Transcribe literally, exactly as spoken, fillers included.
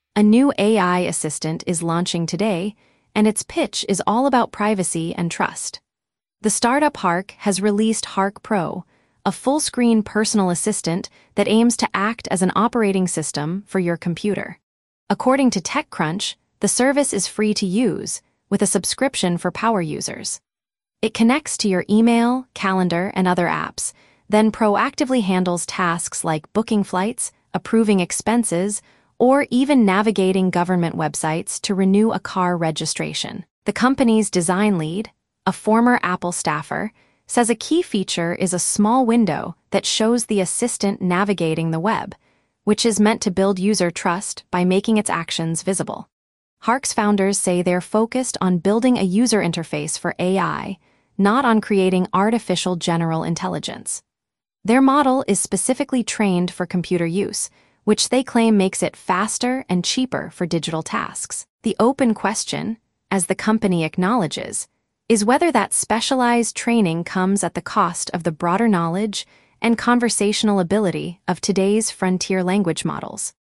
A new A I assistant is launching today, and its pitch is all about privacy and trust. The startup Hark has released Hark Pro, a full-screen personal assistant that aims to act as an operating system for your computer. According to TechCrunch, the service is free to use, with a subscription for power users. It connects to your email, calendar, and other apps, then proactively handles tasks like booking flights, approving expenses, or even navigating government websites to renew a car registration. The company's design lead, a former Apple staffer, says a key feature is a small window that shows the assistant navigating the web, which is meant to build user trust by making its actions visible. Hark's founders say they're focused on building a user interface for A I, not on creating artificial general intelligence. Their model is specifically trained for computer use, which they claim makes it faster and cheaper for digital tasks. The open question, as the company acknowledges, is whether that specialized training comes at the cost of the broader knowledge and conversational ability of today's frontier language models.